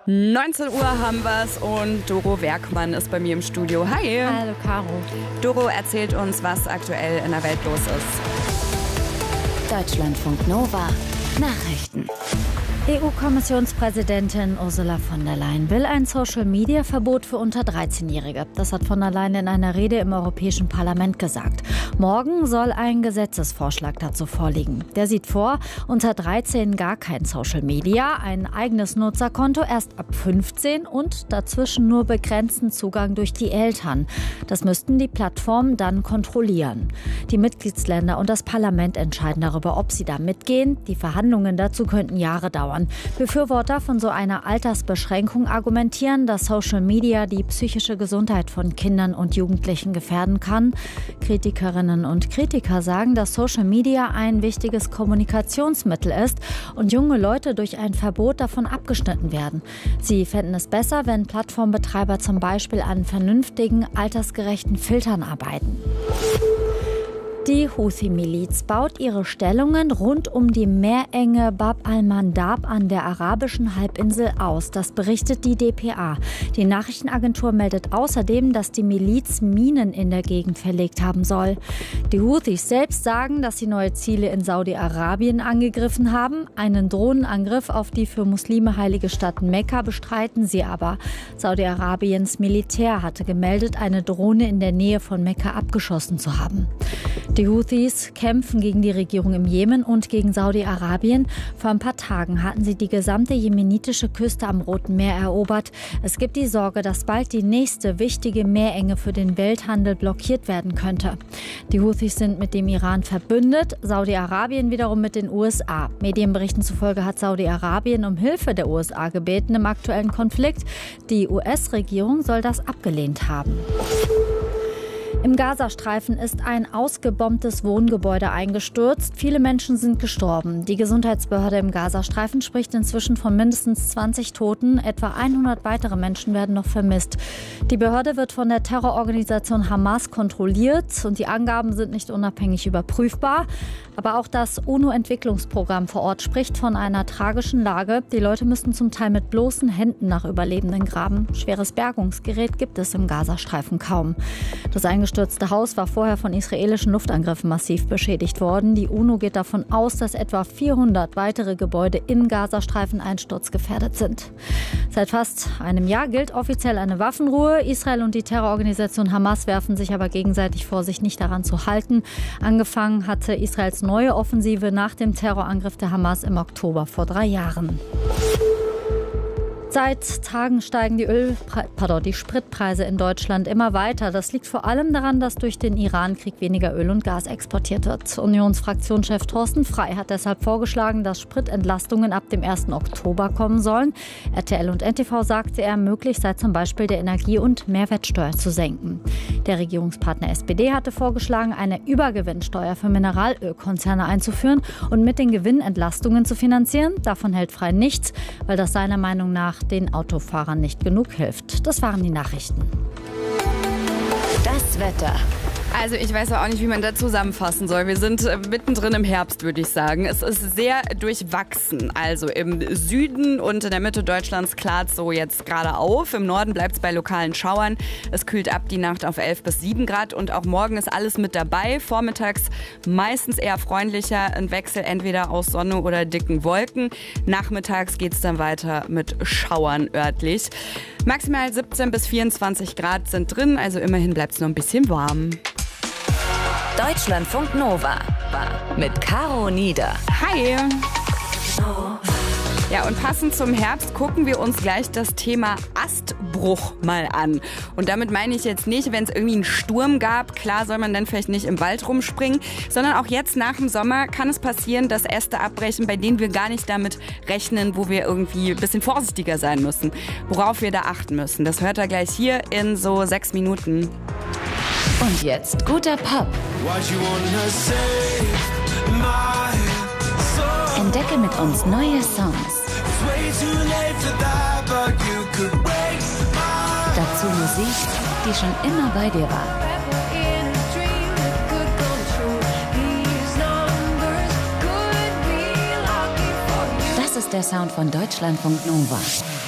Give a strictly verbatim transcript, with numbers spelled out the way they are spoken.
neunzehn Uhr haben wir's und Doro Werkmann ist bei mir im Studio. Hi. Hallo Caro. Doro erzählt uns, was aktuell in der Welt los ist. Deutschlandfunk Nova Nachrichten. E U-Kommissionspräsidentin Ursula von der Leyen will ein Social-Media-Verbot für unter dreizehnjährige. Das hat von der Leyen in einer Rede im Europäischen Parlament gesagt. Morgen soll ein Gesetzesvorschlag dazu vorliegen. Der sieht vor, unter dreizehn gar kein Social-Media, ein eigenes Nutzerkonto erst ab fünfzehn und dazwischen nur begrenzten Zugang durch die Eltern. Das müssten die Plattformen dann kontrollieren. Die Mitgliedsländer und das Parlament entscheiden darüber, ob sie da mitgehen. Die Verhandlungen dazu könnten Jahre dauern. Befürworter von so einer Altersbeschränkung argumentieren, dass Social Media die psychische Gesundheit von Kindern und Jugendlichen gefährden kann. Kritikerinnen und Kritiker sagen, dass Social Media ein wichtiges Kommunikationsmittel ist und junge Leute durch ein Verbot davon abgeschnitten werden. Sie fänden es besser, wenn Plattformbetreiber zum Beispiel an vernünftigen, altersgerechten Filtern arbeiten. Die Houthi-Miliz baut ihre Stellungen rund um die Meerenge Bab al-Mandab an der arabischen Halbinsel aus. Das berichtet die D P A. Die Nachrichtenagentur meldet außerdem, dass die Miliz Minen in der Gegend verlegt haben soll. Die Houthis selbst sagen, dass sie neue Ziele in Saudi-Arabien angegriffen haben. Einen Drohnenangriff auf die für Muslime heilige Stadt Mekka bestreiten sie aber. Saudi-Arabiens Militär hatte gemeldet, eine Drohne in der Nähe von Mekka abgeschossen zu haben. Die Houthis kämpfen gegen die Regierung im Jemen und gegen Saudi-Arabien. Vor ein paar Tagen hatten sie die gesamte jemenitische Küste am Roten Meer erobert. Es gibt die Sorge, dass bald die nächste wichtige Meerenge für den Welthandel blockiert werden könnte. Die Houthis sind mit dem Iran verbündet, Saudi-Arabien wiederum mit den U S A. Medienberichten zufolge hat Saudi-Arabien um Hilfe der U S A gebeten im aktuellen Konflikt. Die U S-Regierung soll das abgelehnt haben. Im Gazastreifen ist ein ausgebombtes Wohngebäude eingestürzt. Viele Menschen sind gestorben. Die Gesundheitsbehörde im Gazastreifen spricht inzwischen von mindestens zwanzig Toten. Etwa hundert weitere Menschen werden noch vermisst. Die Behörde wird von der Terrororganisation Hamas kontrolliert und die Angaben sind nicht unabhängig überprüfbar. Aber auch das UNO-Entwicklungsprogramm vor Ort spricht von einer tragischen Lage. Die Leute müssten zum Teil mit bloßen Händen nach Überlebenden graben. Schweres Bergungsgerät gibt es im Gazastreifen kaum. Das eingestürzte Haus war vorher von israelischen Luftangriffen massiv beschädigt worden. Die UNO geht davon aus, dass etwa vierhundert weitere Gebäude im Gazastreifen einsturzgefährdet sind. Seit fast einem Jahr gilt offiziell eine Waffenruhe. Israel und die Terrororganisation Hamas werfen sich aber gegenseitig vor, sich nicht daran zu halten. Angefangen hatte Israels neue Offensive nach dem Terrorangriff der Hamas im Oktober vor drei Jahren. Seit Tagen steigen die, Ölpre- pardon, die Spritpreise in Deutschland immer weiter. Das liegt vor allem daran, dass durch den Irankrieg weniger Öl und Gas exportiert wird. Unionsfraktionschef Thorsten Frey hat deshalb vorgeschlagen, dass Spritentlastungen ab dem ersten Oktober kommen sollen. R T L und N T V sagte er, möglich sei zum Beispiel der Energie- und Mehrwertsteuer zu senken. Der Regierungspartner S P D hatte vorgeschlagen, eine Übergewinnsteuer für Mineralölkonzerne einzuführen und mit den Gewinnentlastungen zu finanzieren. Davon hält Frey nichts, weil das seiner Meinung nach den Autofahrern nicht genug hilft. Das waren die Nachrichten. Das Wetter. Also ich weiß auch nicht, wie man das zusammenfassen soll. Wir sind äh, mittendrin im Herbst, würde ich sagen. Es ist sehr durchwachsen. Also im Süden und in der Mitte Deutschlands klart so jetzt gerade auf. Im Norden bleibt es bei lokalen Schauern. Es kühlt ab die Nacht auf elf bis sieben Grad. Und auch morgen ist alles mit dabei. Vormittags meistens eher freundlicher. Ein Wechsel entweder aus Sonne oder dicken Wolken. Nachmittags geht es dann weiter mit Schauern örtlich. Maximal siebzehn bis vierundzwanzig Grad sind drin. Also immerhin bleibt es noch ein bisschen warm. Deutschlandfunk Nova mit Caro Nieder. Hi! Ja, und passend zum Herbst gucken wir uns gleich das Thema Astbruch mal an. Und damit meine ich jetzt nicht, wenn es irgendwie einen Sturm gab, klar soll man dann vielleicht nicht im Wald rumspringen, sondern auch jetzt nach dem Sommer kann es passieren, dass Äste abbrechen, bei denen wir gar nicht damit rechnen, wo wir irgendwie ein bisschen vorsichtiger sein müssen, worauf wir da achten müssen. Das hört ihr gleich hier in so sechs Minuten. Und jetzt guter Pop. Entdecke mit uns neue Songs. Dazu Musik, die schon immer bei dir war. Das ist der Sound von Deutschlandfunk Nova.